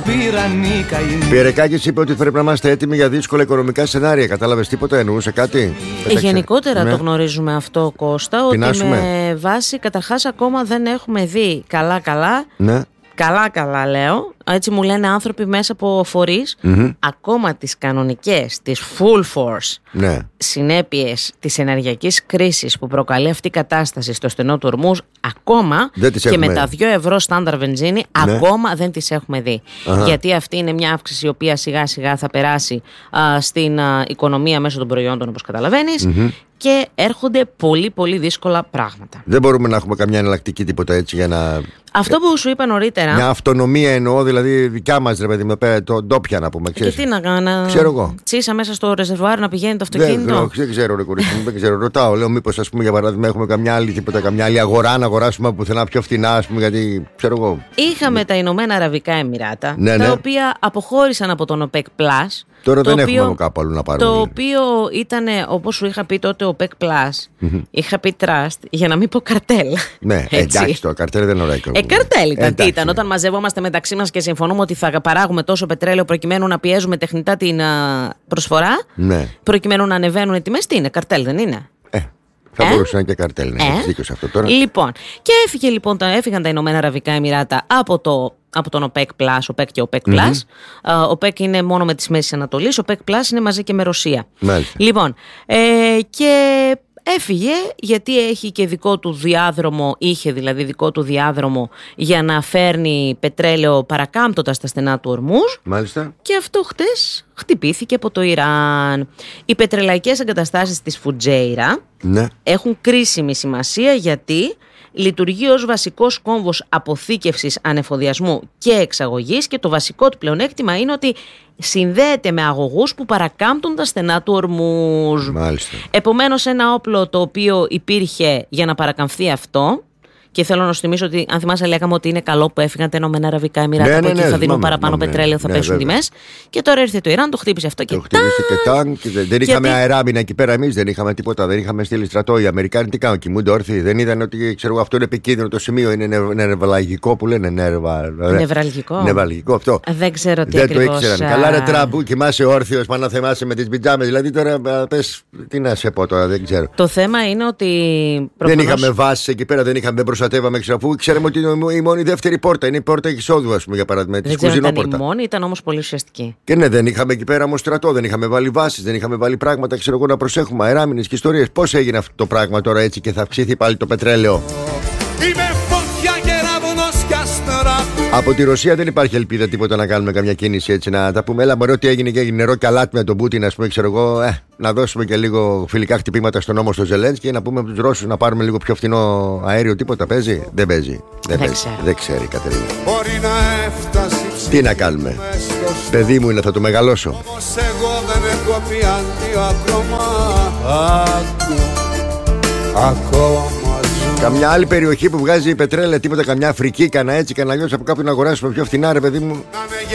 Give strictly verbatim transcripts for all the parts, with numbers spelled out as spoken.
πήραν οι καημοί. Πιερεκάκης είπε ότι πρέπει να είμαστε έτοιμοι για δύσκολα οικονομικά σενάρια. Κατάλαβες τίποτα, εννοούσε κάτι? Γενικότερα ναι. το γνωρίζουμε αυτό, Κώστα. Πεινάσουμε. Ότι με βάση, καταρχάς ακόμα δεν έχουμε δει καλά-καλά. Ναι. Καλά-καλά λέω, έτσι μου λένε άνθρωποι μέσα από φορείς, mm-hmm. ακόμα τις κανονικές, τις full force ναι. συνέπειες της ενεργειακής κρίσης που προκαλεί αυτή η κατάσταση στο στενό του Ορμούζ, ακόμα και με τα δύο ευρώ στάνταρ βενζίνη, ναι. ακόμα δεν τις έχουμε δει. Uh-huh. Γιατί αυτή είναι μια αύξηση η οποία σιγά σιγά θα περάσει α, στην α, οικονομία μέσω των προϊόντων, όπως καταλαβαίνεις. Mm-hmm. Και έρχονται πολύ πολύ δύσκολα πράγματα. Δεν μπορούμε να έχουμε καμιά εναλλακτική τίποτα έτσι για να... Αυτό που σου είπα νωρίτερα. Μια αυτονομία εννοώ, δηλαδή δικιά μας ρε παιδί μου, το ντόπια να πούμε. Ξέρεις. Και τι να κάνω, ξέρω εγώ. Τσίσα μέσα στο ρεζερβουάρ να πηγαίνει το αυτοκίνητο. Δεν, δεν ξέρω, ρε κορίτσι μου, δεν ξέρω. Ρωτάω, λέω, μήπως ας πούμε για παράδειγμα έχουμε καμιά άλλη τίποτα, καμιά άλλη αγορά να αγοράσουμε από πουθενά πιο φτηνά, ας πούμε, γιατί ξέρω εγώ. Είχαμε ναι. τα Ηνωμένα Αραβικά Εμιράτα, ναι, ναι. τα οποία αποχώρησαν από τον OPEC Plus. Τώρα δεν οποίο, έχουμε κάπου αλλού να πάρουμε. Το οποίο ήταν, όπως σου είχα πει τότε, ο OPEC Plus, mm-hmm. είχα πει trust, για να μην πω καρτέλ. Ναι, εντάξει, το καρτέλ δεν είναι ωραίο. Ε, καρτέλ ήταν. Εντάξει, τι ήταν, ναι. Όταν μαζεύομαστε μεταξύ μας και συμφωνούμε ότι θα παράγουμε τόσο πετρέλαιο προκειμένου να πιέζουμε τεχνητά την α, προσφορά, ναι. προκειμένου να ανεβαίνουν οι τιμές, τι είναι, καρτέλ δεν είναι? Ε. Θα ε? μπορούσε να είναι και καρτέλ, ναι, έχεις δίκιο σε αυτό τώρα. Λοιπόν, και έφυγε, λοιπόν, έφυγαν τα Ηνωμένα Αραβικά Εμιράτα από το. Από τον OPEC Plus, OPEC και OPEC Plus. Mm-hmm. Uh, OPEC είναι μόνο με τις Μέσεις Ανατολής, OPEC Plus είναι μαζί και με Ρωσία. Μάλιστα. Λοιπόν, ε, και έφυγε γιατί έχει και δικό του διάδρομο, είχε δηλαδή δικό του διάδρομο για να φέρνει πετρέλαιο παρακάμπτοντας τα στενά του Ορμούζ. Μάλιστα. Και αυτό χτες χτυπήθηκε από το Ιράν. Οι πετρελαϊκές εγκαταστάσεις της Φουτζέιρα ναι. έχουν κρίσιμη σημασία γιατί λειτουργεί ως βασικός κόμβος αποθήκευσης, ανεφοδιασμού και εξαγωγής και το βασικό του πλεονέκτημα είναι ότι συνδέεται με αγωγούς που παρακάμπτουν τα στενά του Ορμούζ. Μάλιστα. Επομένως ένα όπλο το οποίο υπήρχε για να παρακαμφθεί αυτό. Και θέλω να σου θυμίσω ότι, αν θυμάσαι, λέγαμε ότι είναι καλό που έφυγαν τα Ηνωμένα Αραβικά Εμιράτα. Ναι, από ναι, εκεί ναι, θα δίνουν ναι, παραπάνω ναι, ναι, πετρέλαιο, θα ναι, πέσουν τιμές. Και τώρα ήρθε το Ιράν, το χτύπησε αυτό και το χτύπησε και τάγκ. Και δεν γιατί... είχαμε αεράμινα εκεί πέρα εμείς, δεν είχαμε τίποτα. Δεν είχαμε στείλει στρατό. Οι Αμερικάνοι τι κάνουν, κοιμούνται όρθιοι. Δεν είδαν ότι ξέρω, αυτό είναι επικίνδυνο το σημείο. Είναι νευραλγικό που λένε. Νευραλγικό. Νευραλγικό αυτό. Δεν ξέρω τι δεν ακριβώς. Το ήξεραν. Καλά, ρε Τραμπού, κοιμάσαι όρθιος, πάνω να θεμάσαι με τις πιτζάμες. Δηλαδή τώρα πες, τι να σε πω τώρα, δεν ξέρω. Το θέμα είναι ότι. Δεν είχαμε βάσεις εκεί πέρα, δεν είχαμε, δεν προστατεύαμε ξαφού. Ξέραμε ότι είναι η μόνη δεύτερη πόρτα. Είναι η πόρτα εισόδου, ας πούμε, για παράδειγμα. Τη κουζινόπορτα. Ήταν η μόνη, ήταν όμως πολύ ουσιαστική. Και ναι, δεν είχαμε εκεί πέρα όμως στρατό, δεν είχαμε βάλει βάσεις, δεν είχαμε βάλει πράγματα, ξέρω εγώ, να προσέχουμε. Αεράμινες και ιστορίες. Πώς έγινε αυτό το πράγμα τώρα έτσι και θα αυξήθει πάλι το πετρέλαιο? Από τη Ρωσία δεν υπάρχει ελπίδα τίποτα να κάνουμε καμιά κίνηση έτσι να τα πούμε. Έλα, μωρέ, ότι έγινε και έγινε νερό καλάτι με τον Πούτιν, ας πούμε, ξέρω εγώ. Ε, να δώσουμε και λίγο φιλικά χτυπήματα στον νόμο στο Ζελένσκι και να πούμε από τους Ρώσους να πάρουμε λίγο πιο φθηνό αέριο. Τίποτα παίζει? Δεν παίζει. Δεν, δεν, παίζει. Ξέρω. δεν ξέρει, Κατερίνα. Τι να κάνουμε? Παιδί μου είναι, θα το μεγαλώσω. Εγώ δεν έχω πει αντίο ακόμα. Ακόμα. Καμιά άλλη περιοχή που βγάζει πετρέλαια, τίποτα, καμιά Αφρική, κανένα έτσι, κανένα αλλιώς από κάποιον να αγοράσουμε πιο φθηνά, ρε παιδί μου.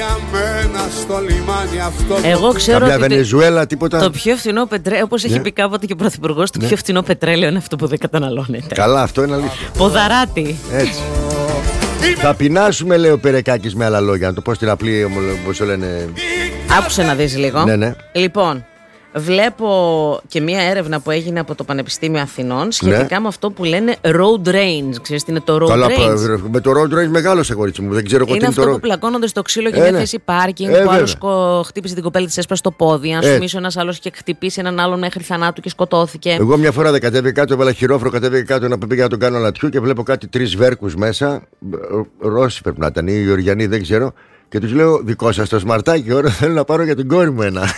Εγώ ξέρω καμιά ότι Βενεζουέλα, τίποτα. Το πιο φθηνό πετρέλαιο, όπως έχει ναι. πει κάποτε και ο Πρωθυπουργός, το ναι. πιο φθηνό πετρέλαιο είναι αυτό που δεν καταναλώνεται. Καλά, αυτό είναι αλήθεια. Ποδαράτη. Έτσι. Θα πεινάσουμε, λέει ο Περεκάκης, με άλλα λόγια. Να το πω στην απλή, όπως το λένε. Άκουσε να δεις λίγο. Ναι, ναι. Λοιπόν. Βλέπω και μία έρευνα που έγινε από το Πανεπιστήμιο Αθηνών σχετικά ναι. με αυτό που λένε road range. Ξέρεις τι είναι το road Καλά, range? Με το road range μεγάλωσε, κορίτσι μου. Δεν ξέρω είναι αυτό το που πλακώνονται στο ξύλο για ε, μια ναι. θέση πάρκινγκ. Ε, που άλλος χτύπησε την κοπέλα της, έσπασε το πόδι. Αν σου μίσω ένας άλλος και χτυπήσει έναν άλλον μέχρι θανάτου και σκοτώθηκε. Εγώ μια φορά δεν κατέβηκα κάτω, έβαλα χειρόφρο, κατέβηκα κάτω να πήγα να τον κάνω λατιού και βλέπω κάτι τρεις βέρκους μέσα. Ρώσοι πρέπει να ήταν ή Γεωργιανοί, δεν ξέρω. Και τους λέω, δικό σας το σμαρτάκι, ώρα θέλω να πάρω για την κόρη μου ένα.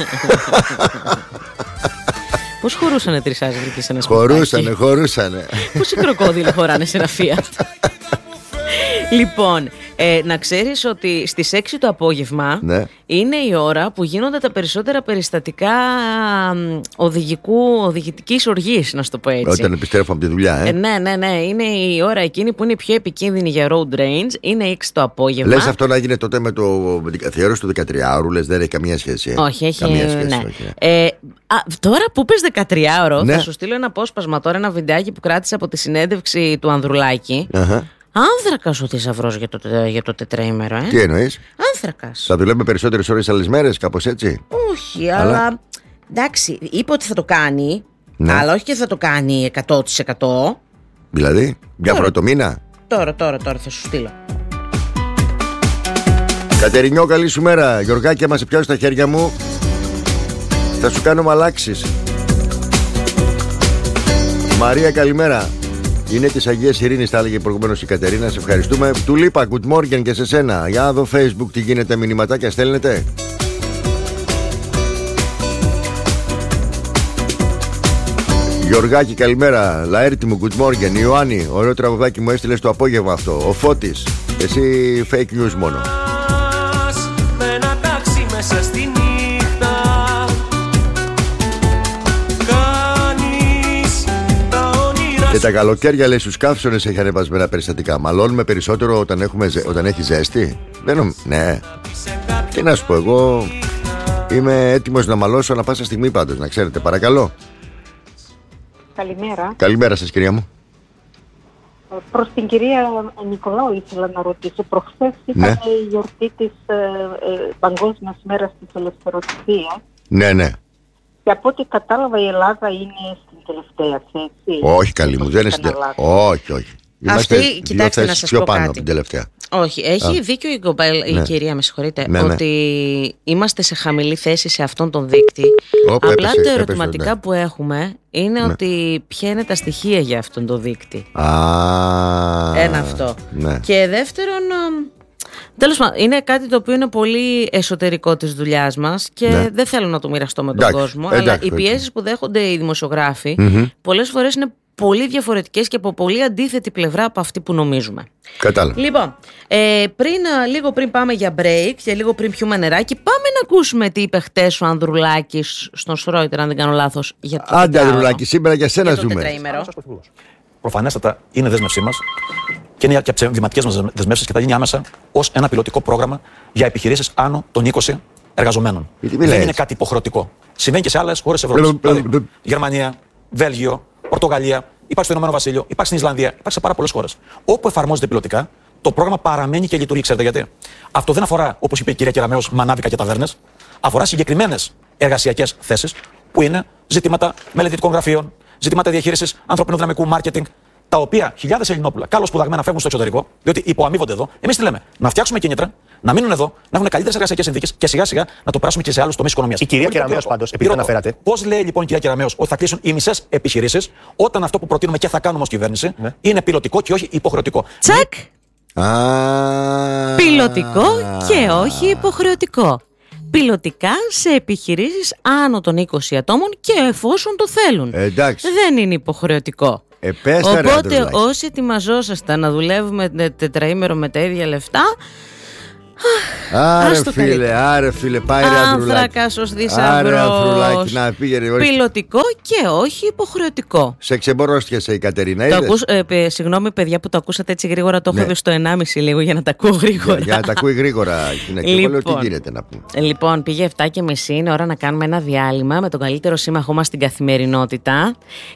Πώς χωρούσανε τρεις άσβρικοι σε ένα σπιτάκι? Χωρούσανε, χωρούσανε. Πόσοι κροκόδιλοι χωράνε σε ένα Fiat? Λοιπόν, ε, να ξέρεις ότι στις έξι το απόγευμα ναι. είναι η ώρα που γίνονται τα περισσότερα περιστατικά οδηγικού, οδηγητικής οργής, να σου το πω έτσι. Όταν επιστρέφω από τη δουλειά, ε. ε. Ναι, ναι, ναι. Είναι η ώρα εκείνη που είναι πιο επικίνδυνη για road range. Είναι έξι το απόγευμα. Λες αυτό να γίνει τότε με, το, με την καθιέρωση του δεκατριάωρου, λες δεν έχει καμία σχέση. Ε. Όχι, έχει καμία σχέση. Ναι. Όχι, ε. Ε, α, τώρα που πες δεκατριάωρο, ναι. θα σου στείλω ένα απόσπασμα τώρα, ένα βιντεάκι που κράτησε από τη συνέντευξη του Ανδρουλάκη. Uh-huh. Άνθρακας ο θησαυρός για το, για το τετραήμερο, ε. Τι εννοείς? Άνθρακας. Θα δουλεύουμε περισσότερες ώρες άλλες μέρες, κάπως έτσι? Όχι, αλλά, αλλά εντάξει, είπε ότι θα το κάνει, ναι. Αλλά όχι και θα το κάνει εκατό τοις εκατό. Δηλαδή, μια φορά το μήνα? Τώρα, τώρα, τώρα θα σου στείλω. Κατερινιό, καλή σου μέρα. Γιωργάκη, άμα σε πιάσω στα χέρια μου, θα σου κάνω μαλάξεις. Μαρία, καλημέρα. Είναι της Αγίας Ειρήνης, τα έλεγε προηγουμένως η Κατερίνα. Σε ευχαριστούμε. Του λείπα, good morning και σε σένα. Για να δω Facebook τι γίνεται, μηνυματάκια στέλνετε. Γιωργάκη, καλημέρα. Λαέρτη μου, good morning. Ιωάννη, ωραίο τραγουδάκι μου έστειλες το απόγευμα αυτό. Ο Φώτης, εσύ fake news μόνο. Με ένα τάξι μέσα στη νύχτα κάνεις τα όνειρα. Και τα καλοκαίρια, λέει, στους καύσονες έχει ανεβασμένα περιστατικά. Μαλώνουμε περισσότερο όταν, έχουμε, όταν έχει ζέστη. Δεν νομ... Ναι. Τι να σου πω, εγώ είμαι έτοιμος να μαλώσω ανά πάσα στιγμή πάντως, να ξέρετε, παρακαλώ. Καλημέρα. Καλημέρα σας, κυρία μου. Προς την κυρία Νικολάου ήθελα να ρωτήσω. Προχθές ήταν, ναι, η γιορτή της ε, ε, Παγκόσμιας Μέρας της Ελευθεροτυπίας. Ναι, ναι. Και από ό,τι κατάλαβα η Ελλάδα είναι στην τελευταία θέση. Όχι, καλή μου, δεν είναι στην τελευταία. Όχι, όχι. Είμαστε αυτή, κοιτάξτε να σας πιο πω πάνω κάτι. Από την τελευταία. Όχι, έχει Α. δίκιο η, κοπέλ, η ναι. κυρία, με συγχωρείτε, ναι, ναι. ότι είμαστε σε χαμηλή θέση σε αυτόν τον δείκτη. Ω, Απλά έπεσε, τα ερωτηματικά έπεσε, ναι. που έχουμε είναι ναι. ότι ποια είναι τα στοιχεία για αυτόν τον δείκτη. Α, Ένα αυτό. Ναι. Και δεύτερον, τέλος πάντων, είναι κάτι το οποίο είναι πολύ εσωτερικό της δουλειάς μας και ναι. δεν θέλω να το μοιραστώ με τον εντάξει, κόσμο. εντάξει, αλλά οι εντάξει. πιέσεις που δέχονται οι δημοσιογράφοι mm-hmm. πολλές φορές είναι πολύ διαφορετικές και από πολύ αντίθετη πλευρά από αυτή που νομίζουμε. Κατάλαβα. Λοιπόν, ε, πριν, λίγο πριν πάμε για break και λίγο πριν πιούμε νεράκι, πάμε να ακούσουμε τι είπε χτες ο Ανδρουλάκης στον Σρόιτερ, αν δεν κάνω λάθος. Άντε, Ανδρουλάκη, σήμερα για σένα ζούμε. Προφανέστατα είναι δέσμευσή μας και είναι και από τις εμβληματικές μας δεσμεύσεις και θα γίνει άμεσα ως ένα πιλωτικό πρόγραμμα για επιχειρήσεις άνω των είκοσι εργαζομένων. Δεν είναι κάτι υποχρεωτικό. Συμβαίνει και σε άλλες χώρες Ευρώπης. Δηλαδή, Γερμανία, Βέλγιο, Πορτογαλία, υπάρχει στο Ηνωμένο Βασίλειο, υπάρχει στην Ισλανδία, υπάρχει σε πάρα πολλές χώρες. Όπου εφαρμόζεται πιλωτικά, το πρόγραμμα παραμένει και λειτουργεί. Ξέρετε γιατί? Αυτό δεν αφορά, όπως είπε η κυρία Κεραμέως, μανάβικα και ταβέρνες. Αφορά συγκεκριμένες εργασιακές θέσεις που είναι ζητήματα μελετητικών γραφείων, ζητήματα διαχείρισης ανθρώπινου δυναμικού, marketing, τα οποία χιλιάδες Ελληνόπουλα, καλώς σπουδαγμένα, φεύγουν στο εξωτερικό, διότι υποαμείβονται εδώ. Εμείς τι λέμε? Να φτιάξουμε κίνητρα, να μείνουν εδώ, να έχουν καλύτερες εργασιακές συνθήκες και σιγά σιγά να το περάσουμε και σε άλλους τομείς οικονομίας. Η κυρία Κεραμέως, πάντως, επειδή το αναφέρατε. Πώς λέει λοιπόν η κυρία Κεραμέως ότι θα κλείσουν οι μισές επιχειρήσεις, όταν αυτό που προτείνουμε και θα κάνουμε ως κυβέρνηση ναι. είναι πιλωτικό και όχι υποχρεωτικό. Τσακ! Α, πιλωτικό και όχι υποχρεωτικό. Πιλωτικά σε επιχειρήσεις άνω των είκοσι ατόμων και εφόσον το θέλουν. Εντάξει. Δεν είναι υποχρεωτικό. Επέσταρε, οπότε Ανδρουλάκη. όσοι ετοιμαζόσασταν να δουλεύουμε τετραήμερο με τα ίδια λεφτά, Άρε φίλε, άρε φίλε, πάει ρε Ανδρουλάκη. Άνθρακας ως θησαυρός. Να πήγαινε. Πιλωτικό και όχι υποχρεωτικό. Σε ξεμπορόστιασε η Κατερίνα. Το ακούς, ε, ε, συγγνώμη παιδιά που το ακούσατε έτσι γρήγορα, το έχω ναι. δει στο ενάμιση λίγο για να τα ακούω γρήγορα. Για, για να τα ακούει γρήγορα. Λοιπόν, τι γίνεται να πούμε. Λοιπόν, πήγε εφτά και μισή, είναι ώρα να κάνουμε ένα διάλειμμα με τον καλύτερο σύμμαχό μας στην καθημερινότητα